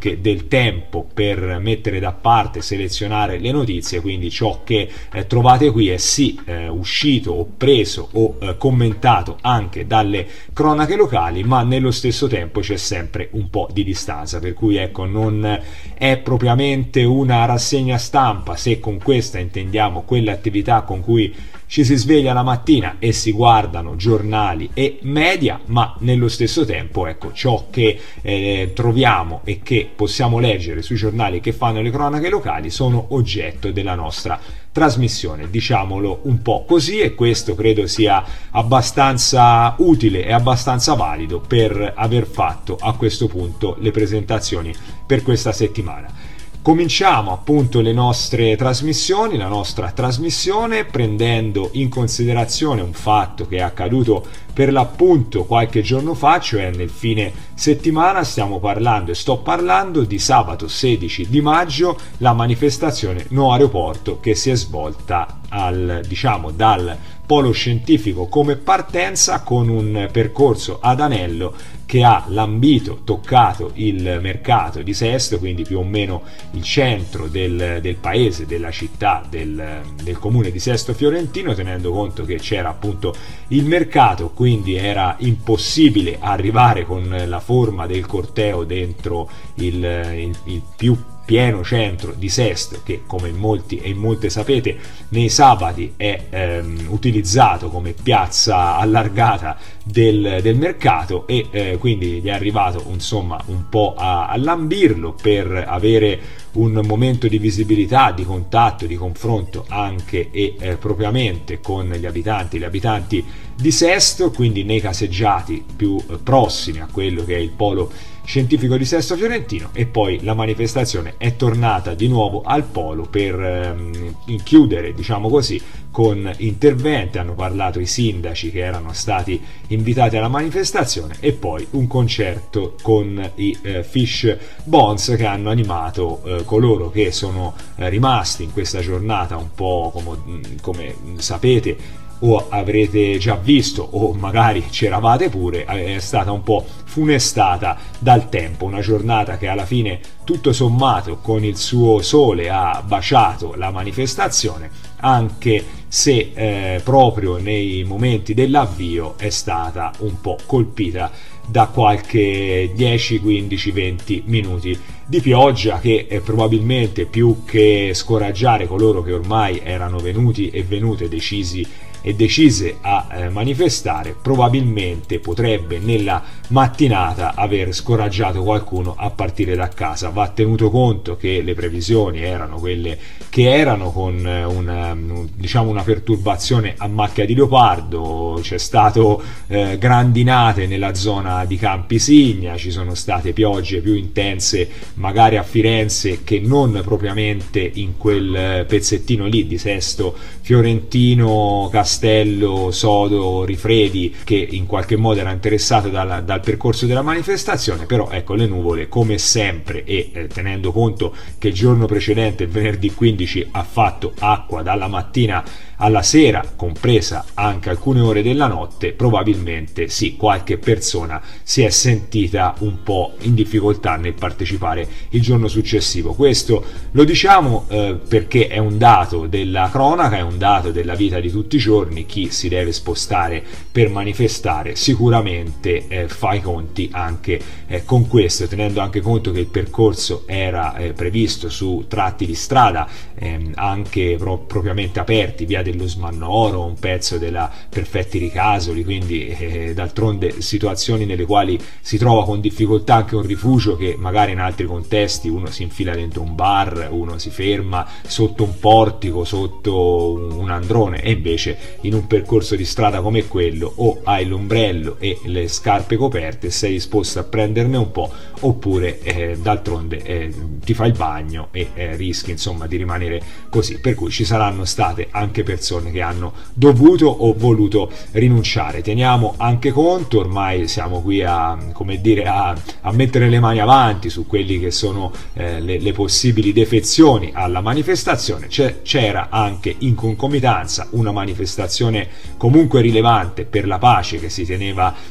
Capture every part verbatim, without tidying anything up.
del tempo per mettere da parte, selezionare le notizie, quindi ciò che eh, trovate qui è sì eh, uscito o preso o eh, commentato anche dalle cronache locali, ma nello stesso tempo c'è sempre un po' di distanza, per cui ecco, non è propriamente una rassegna stampa, se con questa intendiamo quelle attività con cui ci si sveglia la mattina e si guardano giornali e media, ma nello stesso tempo ecco, ciò che eh, troviamo e che possiamo leggere sui giornali che fanno le cronache locali sono oggetto della nostra trasmissione, diciamolo un po' così, e questo credo sia abbastanza utile e abbastanza valido per aver fatto a questo punto le presentazioni per questa settimana. Cominciamo appunto le nostre trasmissioni, la nostra trasmissione prendendo in considerazione un fatto che è accaduto per l'appunto qualche giorno fa, cioè nel fine settimana. Stiamo parlando e sto parlando di sabato sedici di maggio, la manifestazione No Aeroporto che si è svolta al, diciamo, dal polo scientifico come partenza, con un percorso ad anello che ha lambito, toccato il mercato di Sesto, quindi più o meno il centro del, del paese, della città, del, del comune di Sesto Fiorentino, tenendo conto che c'era appunto il mercato, quindi era impossibile arrivare con la forma del corteo dentro il, il, il più pieno centro di Sesto, che come in molti e in molte sapete nei sabati è ehm, utilizzato come piazza allargata del, del mercato, e eh, quindi gli è arrivato insomma un po' a, a lambirlo per avere un momento di visibilità, di contatto, di confronto anche e eh, propriamente con gli abitanti, gli abitanti di Sesto, quindi nei caseggiati più eh, prossimi a quello che è il polo scientifico di Sesto Fiorentino. E poi la manifestazione è tornata di nuovo al polo per ehm, chiudere, diciamo così, con interventi. Hanno parlato i sindaci che erano stati invitati alla manifestazione, e poi un concerto con i eh, Fish Bones che hanno animato eh, coloro che sono eh, rimasti in questa giornata un po' come, come sapete o avrete già visto, o magari c'eravate pure, è stata un po' funestata dal tempo, una giornata che alla fine tutto sommato con il suo sole ha baciato la manifestazione, anche se eh, proprio nei momenti dell'avvio è stata un po' colpita da qualche dieci, quindici, venti minuti di pioggia che eh, probabilmente, più che scoraggiare coloro che ormai erano venuti e venute decisi e decise a eh, manifestare, probabilmente potrebbe nella mattinata aver scoraggiato qualcuno a partire da casa. Va tenuto conto che le previsioni erano quelle che erano, con eh, una, diciamo una perturbazione a macchia di leopardo. C'è stato eh, grandinate nella zona di Campisigna, ci sono state piogge più intense magari a Firenze che non propriamente in quel pezzettino lì di Sesto Fiorentino, Castello, Sodo, Rifredi, che in qualche modo era interessato dal, dal percorso della manifestazione. Però ecco, le nuvole come sempre, e eh, tenendo conto che il giorno precedente, il venerdì quindici, ha fatto acqua dalla mattina alla sera, compresa anche alcune ore della notte, probabilmente sì, qualche persona si è sentita un po' in difficoltà nel partecipare il giorno successivo. Questo lo diciamo eh, perché è un dato della cronaca, è un dato della vita di tutti i giorni. Chi si deve spostare per manifestare sicuramente eh, fa i conti anche eh, con questo, tenendo anche conto che il percorso era eh, previsto su tratti di strada eh, anche pro- propriamente aperti, via dello Smannoro, un pezzo della Perfetti Ricasoli, quindi eh, d'altronde situazioni nelle quali si trova con difficoltà anche un rifugio, che magari in altri contesti uno si infila dentro un bar, uno si ferma sotto un portico, sotto un androne, e invece in un percorso di strada come quello o hai l'ombrello e le scarpe coperte, sei disposto a prenderne un po', oppure eh, d'altronde eh, ti fai il bagno e eh, rischi insomma di rimanere così. Per cui ci saranno state anche persone che hanno dovuto o voluto rinunciare. Teniamo anche conto, ormai siamo qui a, come dire, a, a mettere le mani avanti su quelli che sono eh, le, le possibili defezioni alla manifestazione. C'è, c'era anche in concomitanza una manifestazione comunque rilevante per la pace che si teneva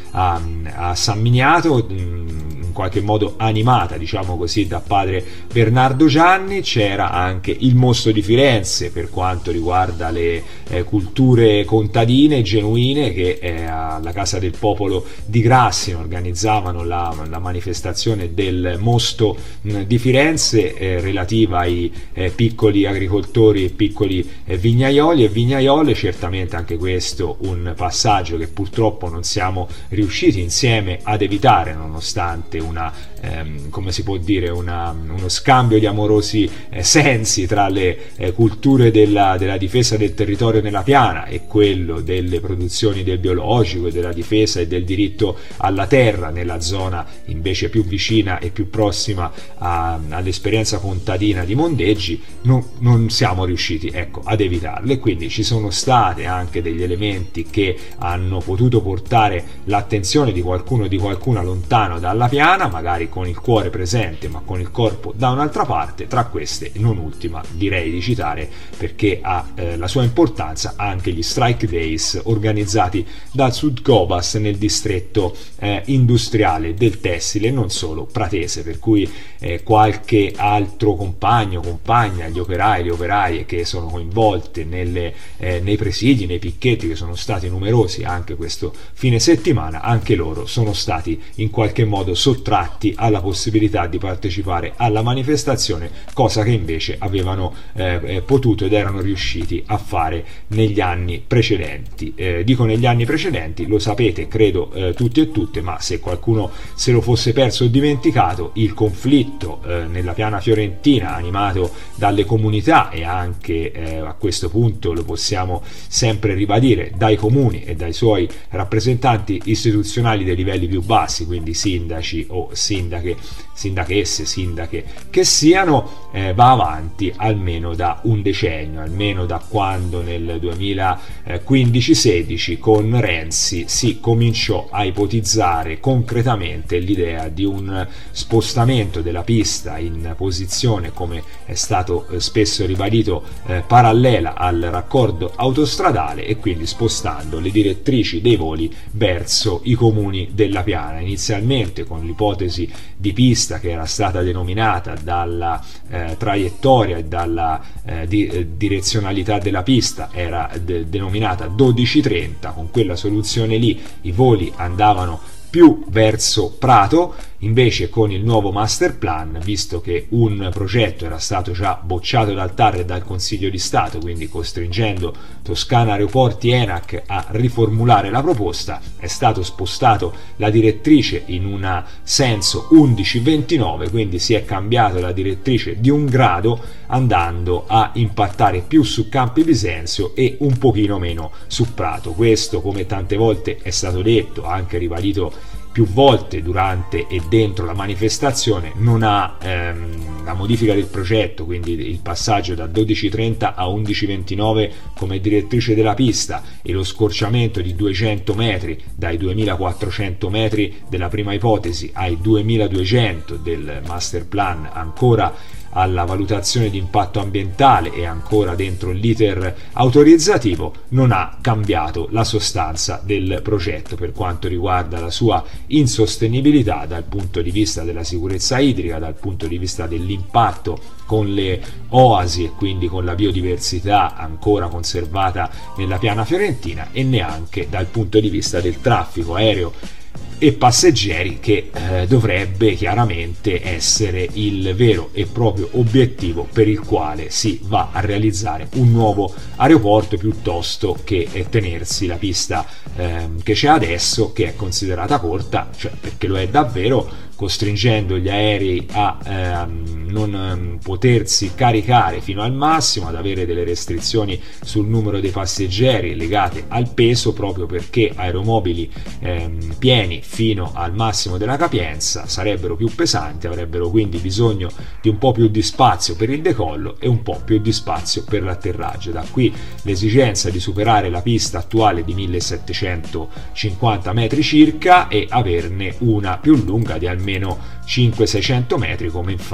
a, a San Miniato, in qualche modo animata, diciamo così, da padre Bernardo Gianni. C'era anche il Mostro di Firenze per quanto riguarda le eh, culture contadine genuine, che eh, alla Casa del Popolo di Grassino organizzavano la, la manifestazione del Mosto mh, di Firenze eh, relativa ai eh, piccoli agricoltori e piccoli eh, vignaioli e vignaiole. Certamente anche questo un passaggio che purtroppo non siamo riusciti insieme ad evitare, nonostante una, ehm, come si può dire, una, uno scambio di amorosi eh, sensi tra le eh, culture della, della difesa del territorio nella piana e quello delle produzioni del biologico e della difesa e del diritto alla terra nella zona invece più vicina e più prossima a, all'esperienza contadina di Mondeggi. Non, non siamo riusciti, ecco, ad evitarle, quindi ci sono state anche degli elementi che hanno potuto portare l'attenzione di qualcuno o di qualcuna lontano dalla piana, magari con il cuore presente ma con il corpo da un'altra parte. Tra queste, non ultima, direi di citare, perché ha eh, la sua importanza, anche gli Strike Days organizzati dal Sudcobas nel distretto eh, industriale del tessile e non solo pratese, per cui eh, qualche altro compagno, compagna, gli operai, le operaie che sono coinvolte nelle, eh, nei presidi, nei picchetti, che sono stati numerosi anche questo fine settimana, anche loro sono stati in qualche modo sottratti alla possibilità di partecipare alla manifestazione, cosa che invece avevano eh, potuto ed erano riusciti a fare negli anni precedenti. Eh, dico negli anni precedenti, lo sapete credo eh, tutti e tutte, ma se qualcuno se lo fosse perso o dimenticato, il conflitto eh, nella piana fiorentina animato dalle comunità e anche eh, a questo punto lo possiamo sempre ribadire dai comuni e dai suoi rappresentanti istituzionali dei livelli più bassi, quindi sindaci o sindache, sindachesse, sindache che siano, eh, va avanti almeno da un decennio, almeno da quando nel duemilaquindici sedici con Renzi si cominciò a ipotizzare concretamente l'idea di un spostamento della pista in posizione, come è stato eh, spesso ribadito, eh, parallela al raccordo autostradale, e quindi spostando le direttrici dei voli verso i comuni della piana, inizialmente con l'ipotesi di pista che era stata denominata dalla eh, traiettoria e dalla eh, di, eh, direzionalità della pista, era de- denominata dodici trenta. Con quella soluzione lì i voli andavano più verso Prato. Invece con il nuovo master plan, visto che un progetto era stato già bocciato dal T A R e dal Consiglio di Stato, quindi costringendo Toscana Aeroporti ENAC a riformulare la proposta, è stato spostato la direttrice in un senso undici ventinove, quindi si è cambiato la direttrice di un grado, andando a impattare più su Campi Bisenzio e un pochino meno su Prato. Questo, come tante volte è stato detto, anche ribadito più volte durante e dentro la manifestazione, non ha ehm, la modifica del progetto, quindi il passaggio da dodici trenta a undici ventinove come direttrice della pista e lo scorciamento di duecento metri dai duemilaquattrocento metri della prima ipotesi ai duemiladuecento del master plan, ancora alla valutazione di impatto ambientale e ancora dentro l'iter autorizzativo, non ha cambiato la sostanza del progetto per quanto riguarda la sua insostenibilità dal punto di vista della sicurezza idrica, dal punto di vista dell'impatto con le oasi e quindi con la biodiversità ancora conservata nella piana fiorentina, e neanche dal punto di vista del traffico aereo e passeggeri, che eh, dovrebbe chiaramente essere il vero e proprio obiettivo per il quale si va a realizzare un nuovo aeroporto, piuttosto che eh, tenersi la pista eh, che c'è adesso, che è considerata corta, cioè perché lo è davvero, costringendo gli aerei a ehm, non ehm, potersi caricare fino al massimo, ad avere delle restrizioni sul numero dei passeggeri legate al peso, proprio perché aeromobili ehm, pieni fino al massimo della capienza sarebbero più pesanti, avrebbero quindi bisogno di un po' più di spazio per il decollo e un po' più di spazio per l'atterraggio. Da qui l'esigenza di superare la pista attuale di millesettecentocinquanta metri circa e averne una più lunga di almeno cinquecento seicento metri, come infatti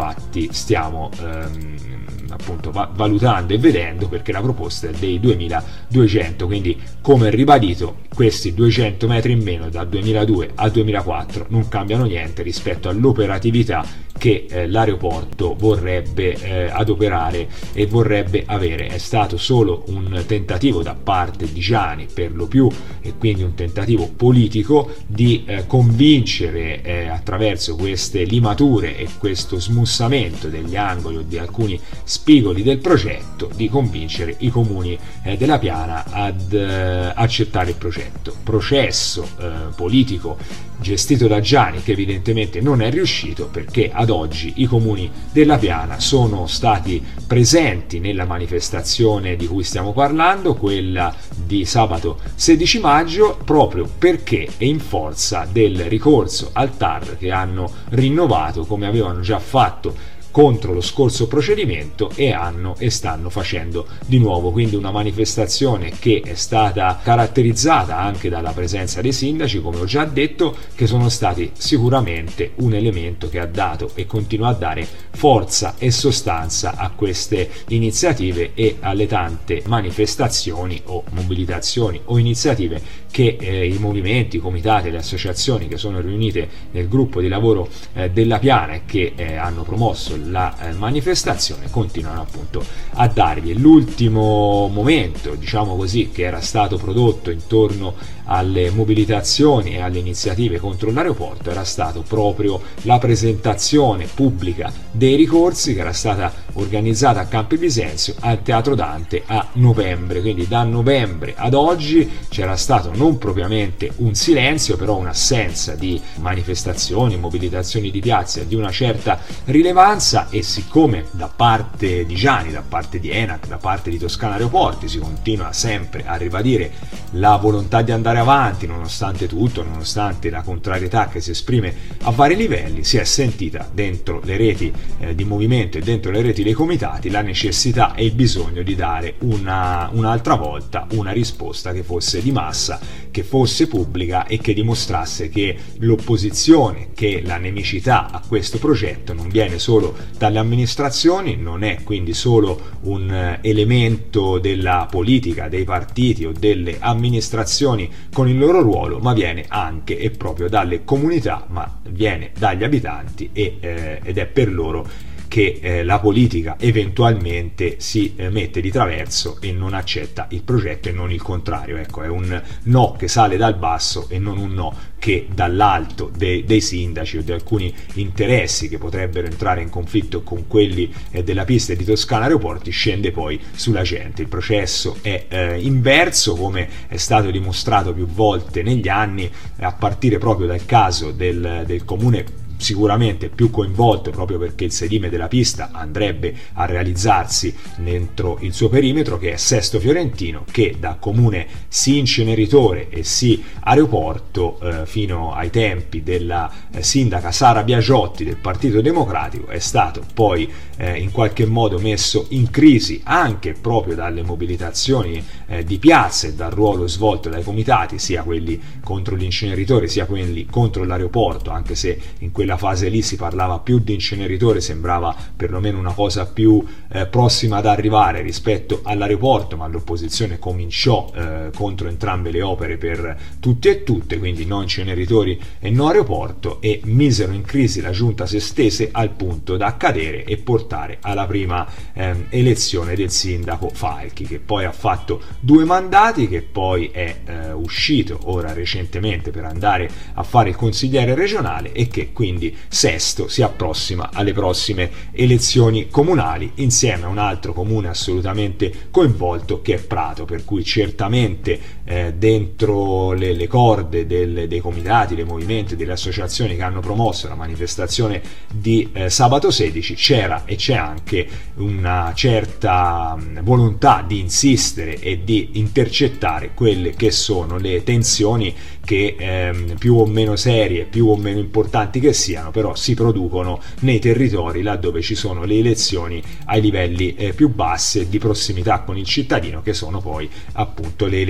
quindi stiamo ehm, appunto va- valutando e vedendo, perché la proposta è dei duemiladuecento, quindi come ribadito questi duecento metri in meno dal duemiladue al duemilaquattro non cambiano niente rispetto all'operatività che eh, l'aeroporto vorrebbe eh, adoperare e vorrebbe avere. È stato solo un tentativo da parte di Giani, per lo più, e quindi un tentativo politico di eh, convincere eh, attraverso queste limature e questo smussamento degli angoli o di alcuni spigoli del progetto, di convincere i comuni eh, della Piana ad eh, accettare il progetto. Processo eh, politico gestito da Giani che evidentemente non è riuscito, perché ad oggi i comuni della Piana sono stati presenti nella manifestazione di cui stiamo parlando, quella di sabato sedici maggio, proprio perché è in forza del ricorso al T A R che hanno rinnovato, come avevano già fatto contro lo scorso procedimento, e hanno e stanno facendo di nuovo. Quindi una manifestazione che è stata caratterizzata anche dalla presenza dei sindaci, come ho già detto, che sono stati sicuramente un elemento che ha dato e continua a dare forza e sostanza a queste iniziative e alle tante manifestazioni o mobilitazioni o iniziative che eh, i movimenti, i comitati e le associazioni che sono riunite nel gruppo di lavoro eh, della Piana e che eh, hanno promosso la eh, manifestazione continuano appunto a dargli. L'ultimo momento, diciamo così, che era stato prodotto intorno alle mobilitazioni e alle iniziative contro l'aeroporto era stato proprio la presentazione pubblica dei ricorsi, che era stata organizzata a Campi Bisenzio al Teatro Dante a novembre. Quindi da novembre ad oggi c'era stato non propriamente un silenzio, però un'assenza di manifestazioni, mobilitazioni di piazza di una certa rilevanza, e siccome da parte di Giani, da parte di ENAC, da parte di Toscana Aeroporti si continua sempre a ribadire la volontà di andare avanti nonostante tutto, nonostante la contrarietà che si esprime a vari livelli, si è sentita dentro le reti eh, di movimento e dentro le reti dei comitati la necessità e il bisogno di dare una, un'altra volta una risposta che fosse di massa, che fosse pubblica e che dimostrasse che l'opposizione, che la nemicità a questo progetto non viene solo dalle amministrazioni, non è quindi solo un elemento della politica, dei partiti o delle amministrazioni con il loro ruolo, ma viene anche e proprio dalle comunità, ma viene dagli abitanti e, eh, ed è per loro che eh, la politica eventualmente si eh, mette di traverso e non accetta il progetto e non il contrario. Ecco, è un no che sale dal basso e non un no che dall'alto de- dei sindaci o di alcuni interessi che potrebbero entrare in conflitto con quelli eh, della pista di Toscana Aeroporti scende poi sulla gente. Il processo è eh, inverso, come è stato dimostrato più volte negli anni, a partire proprio dal caso del, del comune sicuramente più coinvolto, proprio perché il sedime della pista andrebbe a realizzarsi dentro il suo perimetro, che è Sesto Fiorentino, che da comune sì inceneritore e sì aeroporto eh, fino ai tempi della eh, sindaca Sara Biagiotti del Partito Democratico è stato poi eh, in qualche modo messo in crisi anche proprio dalle mobilitazioni eh, di piazza e dal ruolo svolto dai comitati, sia quelli contro l'inceneritore sia quelli contro l'aeroporto, anche se in quella fase lì si parlava più di inceneritore, sembrava perlomeno una cosa più eh, prossima ad arrivare rispetto all'aeroporto, ma l'opposizione cominciò eh, contro entrambe le opere per tutti e tutte, quindi no inceneritori e no aeroporto, e misero in crisi la giunta se stesse al punto da cadere e portare alla prima eh, elezione del sindaco Falchi, che poi ha fatto due mandati, che poi è eh, uscito ora recentemente per andare a fare il consigliere regionale e che quindi Sesto si approssima alle prossime elezioni comunali insieme a un altro comune assolutamente coinvolto che è Prato, per cui certamente eh, dentro le, le corde del, dei comitati, dei movimenti, delle associazioni che hanno promosso la manifestazione di eh, sabato sedici c'era e c'è anche una certa mh, volontà di insistere e di intercettare quelle che sono le tensioni che ehm, più o meno serie, più o meno importanti che siano, però si producono nei territori laddove ci sono le elezioni ai livelli eh, più bassi e di prossimità con il cittadino, che sono poi appunto le elezioni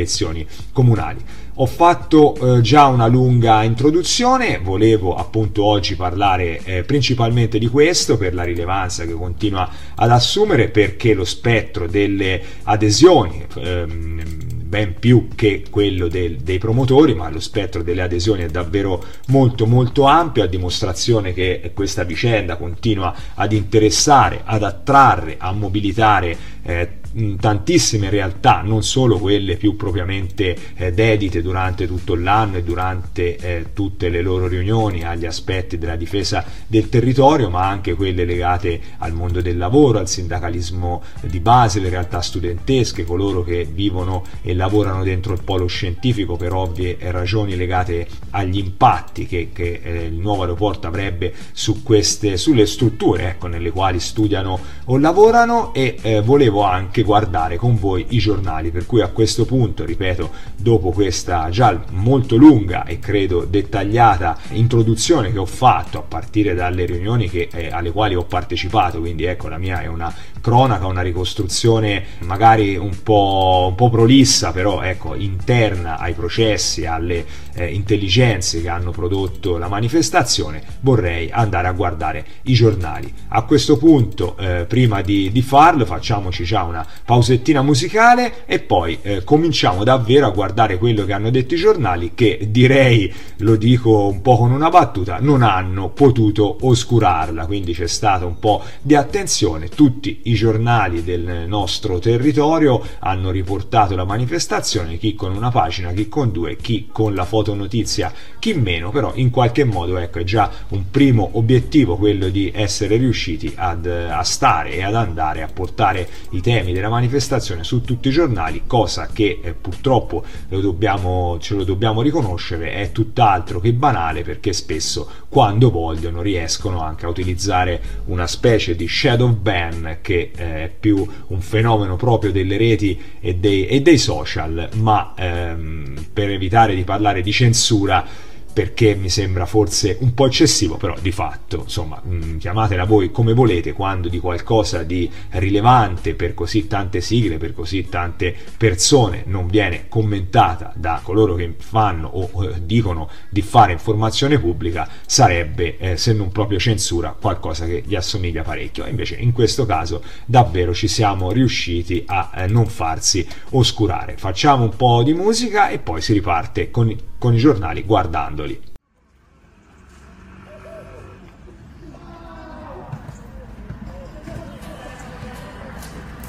istituzioni comunali. Ho fatto eh, già una lunga introduzione, volevo appunto oggi parlare eh, principalmente di questo per la rilevanza che continua ad assumere, perché lo spettro delle adesioni, ehm, ben più che quello del, dei promotori, ma lo spettro delle adesioni è davvero molto molto ampio, a dimostrazione che questa vicenda continua ad interessare, ad attrarre, a mobilitare eh, tantissime realtà, non solo quelle più propriamente eh, dedite durante tutto l'anno e durante eh, tutte le loro riunioni agli aspetti della difesa del territorio, ma anche quelle legate al mondo del lavoro, al sindacalismo di base, le realtà studentesche, coloro che vivono e lavorano dentro il polo scientifico per ovvie ragioni legate agli impatti che, che eh, il nuovo aeroporto avrebbe su queste, sulle strutture ecco, nelle quali studiano o lavorano, e eh, volevo anche guardare con voi i giornali, per cui a questo punto, ripeto, dopo questa già molto lunga e credo dettagliata introduzione che ho fatto a partire dalle riunioni che, eh, alle quali ho partecipato, quindi ecco, la mia è una cronaca, una ricostruzione magari un po', un po' prolissa, però ecco, interna ai processi, alle eh, intelligenze che hanno prodotto la manifestazione, vorrei andare a guardare i giornali. A questo punto, eh, prima di, di farlo, facciamoci già una pausettina musicale e poi eh, cominciamo davvero a guardare quello che hanno detto i giornali, che direi, lo dico un po' con una battuta, non hanno potuto oscurarla, quindi c'è stato un po' di attenzione. Tutti i giornali del nostro territorio hanno riportato la manifestazione, chi con una pagina, chi con due, chi con la fotonotizia, chi meno, però in qualche modo ecco, è già un primo obiettivo quello di essere riusciti ad, a stare e ad andare a portare i temi della manifestazione su tutti i giornali, cosa che eh, purtroppo lo dobbiamo, ce lo dobbiamo riconoscere, è tutt'altro che banale, perché spesso quando vogliono riescono anche a utilizzare una specie di shadow ban che eh, è più un fenomeno proprio delle reti e dei, e dei social, ma ehm, per evitare di parlare di censura, perché mi sembra forse un po' eccessivo, però di fatto, insomma, mh, chiamatela voi come volete, quando di qualcosa di rilevante per così tante sigle, per così tante persone non viene commentata da coloro che fanno o eh, dicono di fare informazione pubblica, sarebbe, eh, se non proprio censura, qualcosa che gli assomiglia parecchio. Invece in questo caso davvero ci siamo riusciti a eh, non farsi oscurare. Facciamo un po' di musica e poi si riparte con, con i giornali guardandoli.